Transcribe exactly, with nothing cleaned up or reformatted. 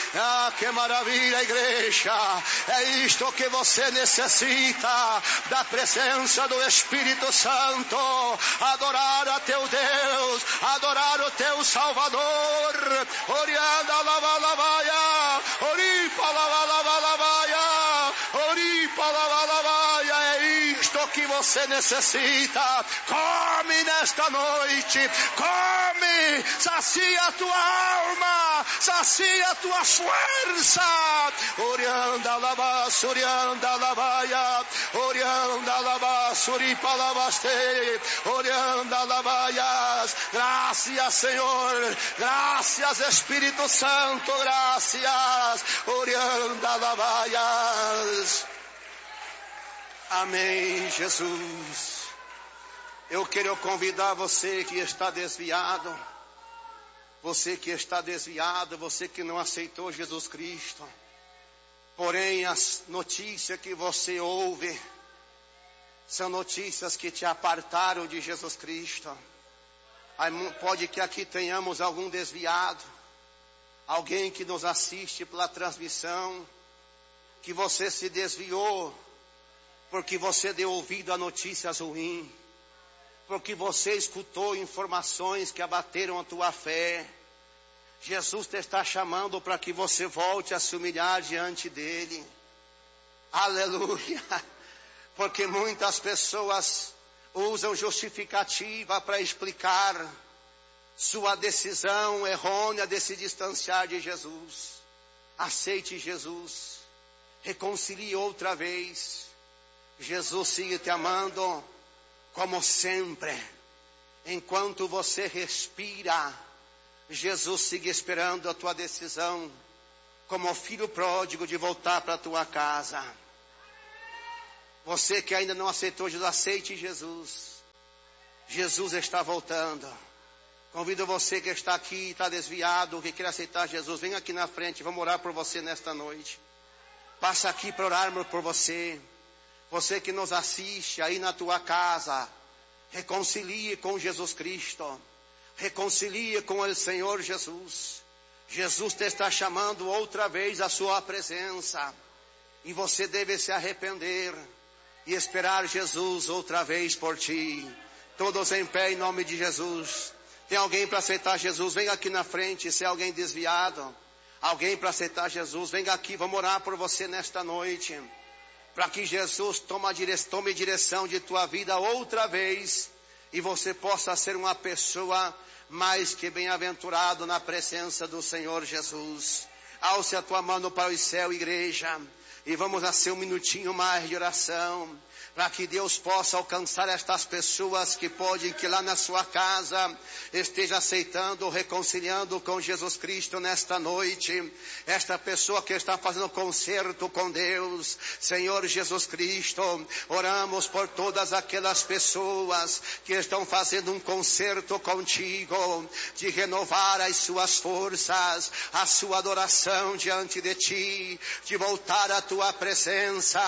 Ah, que maravilha, igreja. É isto que você necessita, da presença do Espírito Santo. Adorar a teu Deus, adorar o teu Salvador. Orianda lava lavaia, oripa lava lava lavaia, oripa lava lavaia. É isto que você necessita. Come nesta noite, come, sacia a tua alma, sacia a tua força. Orianda lava, surianda lavaia, orianda lava, suripa lavaste, orianda lavaias. Graças, Senhor, graças, Espírito Santo, graças, orianda lavaias. Amém, Jesus. Eu quero convidar você que está desviado, você que está desviado, você que não aceitou Jesus Cristo, porém as notícias que você ouve são notícias que te apartaram de Jesus Cristo. Pode que aqui tenhamos algum desviado, alguém que nos assiste pela transmissão, que você se desviou porque você deu ouvido a notícias ruins, porque você escutou informações que abateram a tua fé. Jesus te está chamando para que você volte a se humilhar diante dele. Aleluia! Porque muitas pessoas usam justificativa para explicar sua decisão errônea de se distanciar de Jesus. Aceite Jesus, reconcilie outra vez. Jesus sigue te amando como sempre. Enquanto você respira, Jesus sigue esperando a tua decisão, como filho pródigo, de voltar para a tua casa. Você que ainda não aceitou Jesus, aceite Jesus. Jesus está voltando. Convido você que está aqui, está desviado, que quer aceitar Jesus, venha aqui na frente, vamos orar por você nesta noite. Passa aqui para orarmos por você. Você que nos assiste aí na tua casa, reconcilie com Jesus Cristo. Reconcilie com o Senhor Jesus. Jesus te está chamando outra vez à sua presença. E você deve se arrepender e esperar Jesus outra vez por ti. Todos em pé em nome de Jesus. Tem alguém para aceitar Jesus? Venha aqui na frente. Se é alguém desviado, alguém para aceitar Jesus, venha aqui, vamos orar por você nesta noite. Para que Jesus tome direção, tome direção de tua vida outra vez. E você possa ser uma pessoa mais que bem-aventurado na presença do Senhor Jesus. Alce a tua mão para o céu, igreja. E vamos a ser um minutinho mais de oração. Para que Deus possa alcançar estas pessoas que podem, que lá na sua casa esteja aceitando, reconciliando com Jesus Cristo nesta noite. Esta pessoa que está fazendo concerto com Deus, Senhor Jesus Cristo, oramos por todas aquelas pessoas que estão fazendo um concerto contigo, de renovar as suas forças, a sua adoração diante de ti, de voltar à tua presença.